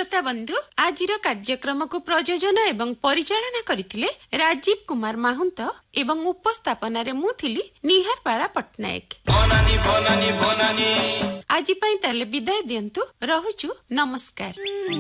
श्रोता बंधु आज कार्यक्रम को प्रयोजन एवं परिचालना करथिले राजीव कुमार माहुंत एवं उपस्थापन रे मु थिली निहारपाड़ा पटनायक। आज पई ताले विदाय दियंतु, रहुचु, नमस्कार।